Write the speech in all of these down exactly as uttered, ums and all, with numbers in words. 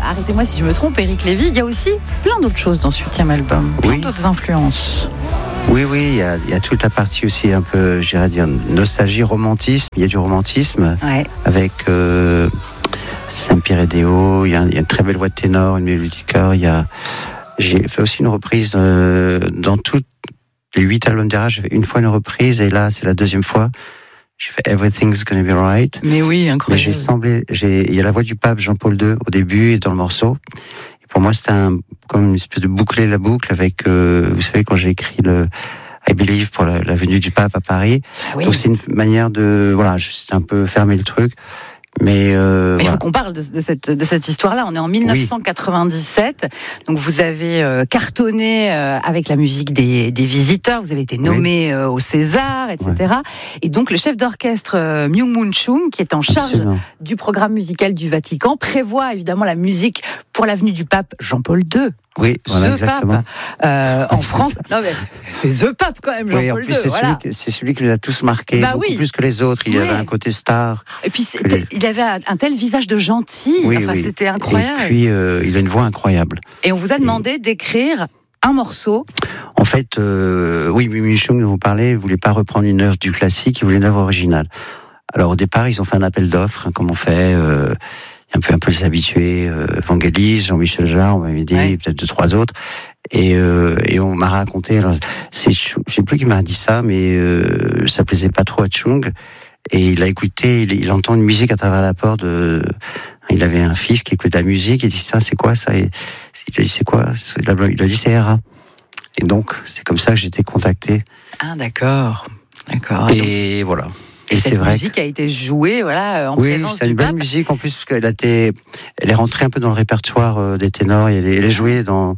arrêtez-moi si je me trompe, Éric Lévy, il y a aussi plein d'autres choses dans ce huitième album, plein oui. d'autres influences. Oui, oui, il y, a, il y a toute la partie aussi un peu, j'irais dire, nostalgie, romantisme. Il y a du romantisme ouais. avec euh, Saint-Pierre et Déo. Il y, a, il y a une très belle voix de ténor, une mélodie de chœur. Il y a, j'ai fait aussi une reprise euh, dans tous les huit albums d'Era. J'ai fait une fois une reprise et là, c'est la deuxième fois. J'ai fait Everything's Gonna Be Right. Mais oui, incroyable. Mais j'ai semblé, j'ai, il y a la voix du pape Jean-Paul deux au début et dans le morceau. Pour moi, c'était un, comme une espèce de boucler la boucle avec, euh, vous savez, quand j'ai écrit le I Believe pour la, la venue du pape à Paris. Ah oui. Donc c'est une manière de, voilà, c'est un peu fermer le truc. Mais, euh, Mais il voilà. faut qu'on parle de, de, cette, de cette histoire-là. On est en dix-neuf cent quatre-vingt-dix-sept. Oui. Donc vous avez euh, cartonné euh, avec la musique des, des Visiteurs. Vous avez été nommé oui. euh, au César, et cetera. Ouais. Et donc le chef d'orchestre euh, Myung-Moon Chung, qui est en charge Absolument. du programme musical du Vatican, prévoit évidemment la musique pour l'avenue du pape Jean-Paul deux. Oui, voilà, The exactement. Pape euh, en France. Non mais c'est The Pape quand même, Jean-Paul oui, en plus, deux. C'est, voilà. celui, c'est celui qui nous a tous marqué, bah, beaucoup oui. plus que les autres. Il oui. avait un côté star. Et puis les... il avait un, un tel visage de gentil. Oui, enfin, oui. C'était incroyable. Et puis euh, il a une voix incroyable. Et on vous a demandé Et... d'écrire un morceau. En fait, euh, oui, Myung-Moon Chung, dont vous parlez, ne voulait pas reprendre une œuvre du classique, il voulait une œuvre originale. Alors au départ, ils ont fait un appel d'offres, hein, comme on fait. Euh, un peu un peu les habitués, euh, Vangelis, Jean-Michel Jarre, on m'avait dit, ouais. peut-être deux trois autres, et euh, et on m'a raconté. Alors c'est, je sais plus qui m'a dit ça, mais euh, ça plaisait pas trop à Chung, et il a écouté, il, il entend une musique à travers la porte. De, il avait un fils qui écoute la musique, et il dit ça, c'est quoi ça? Et il a dit c'est quoi? Il a dit c'est Era. Et donc c'est comme ça que j'ai été contacté. Ah d'accord, d'accord. Et donc... voilà. Et, et c'est cette vrai musique que... a été jouée, voilà, en oui, présence c'est du une pape. belle musique en plus parce qu'elle a été, elle est rentrée un peu dans le répertoire des ténors. Et elle est, elle est jouée dans,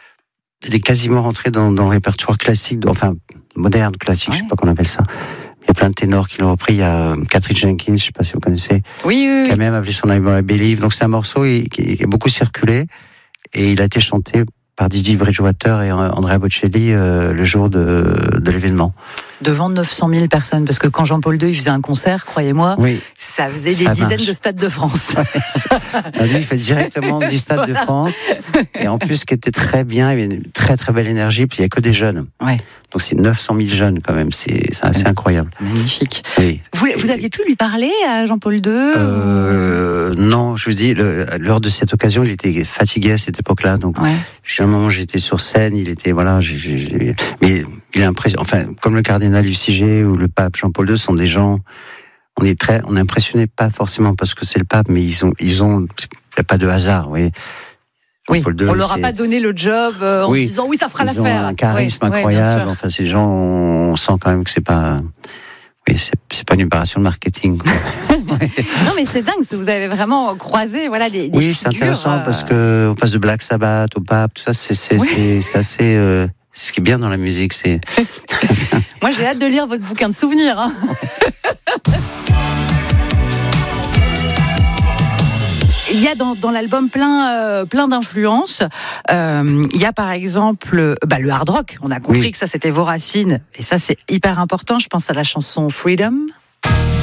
elle est quasiment rentrée dans, dans le répertoire classique, enfin moderne classique, ouais. je sais pas comment on appelle ça. Il y a plein de ténors qui l'ont repris. Il y a Catherine Jenkins, je sais pas si vous connaissez, oui, oui, qui a oui. même appelé son album I Believe. Donc c'est un morceau qui, qui a beaucoup circulé et il a été chanté par Didi Bridgewater et Andrea Bocelli euh, le jour de, de l'événement. Devant neuf cent mille personnes, parce que quand Jean-Paul deux il faisait un concert, croyez-moi, oui, ça faisait des ça dizaines marche. de stades de France. Ouais, lui, il fait directement dix stades voilà. de France. Et en plus, ce qui était très bien, il y avait une très très belle énergie, puis il n'y a que des jeunes. Ouais. Donc c'est neuf cent mille jeunes quand même, c'est, c'est assez ouais. incroyable. C'est magnifique. Oui. Vous, vous aviez pu lui parler à Jean-Paul deux euh, Non, je vous dis, le, lors de cette occasion, il était fatigué à cette époque-là. Donc, ouais. à un moment, j'étais sur scène, il était, voilà, j'ai, j'ai, mais il est impressionnant. Enfin, comme le cardinal Luciger ou le pape Jean-Paul deux sont des gens, on est très, on est impressionné, pas forcément parce que c'est le pape, mais ils ont, ils ont, il n'y a pas de hasard, vous voyez. Oui, deux, on leur a pas donné le job euh, en oui, se disant oui, ça fera ils l'affaire. Ils ont un charisme oui, incroyable. Oui, enfin, ces gens, on sent quand même que c'est pas, oui, c'est, c'est pas une opération de marketing. Quoi. Non, mais c'est dingue, parce que vous avez vraiment croisé, voilà, des, des oui, figures. C'est intéressant euh... parce que on passe de Black Sabbath au pape, tout ça, c'est, c'est, oui. c'est, c'est assez. Euh, ce qui est bien dans la musique, c'est. Moi, j'ai hâte de lire votre bouquin de souvenirs. Hein. Il y a dans, dans l'album plein, euh, plein d'influences. Euh, il y a par exemple bah, le hard rock. On a compris oui. que ça c'était vos racines. Et ça c'est hyper important. Je pense à la chanson Freedom.